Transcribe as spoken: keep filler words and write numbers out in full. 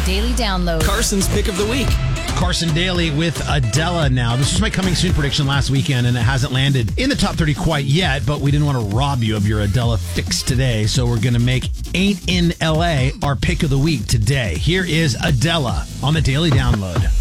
Daily Download. Carson's pick of the week. Carson Daly with Adele now. This was my coming soon prediction last weekend, and it hasn't landed in the top thirty quite yet, but we didn't want to rob you of your Adele fix today, so we're going to make Ain't in L A our pick of the week today. Here is Adele on the Daily Download.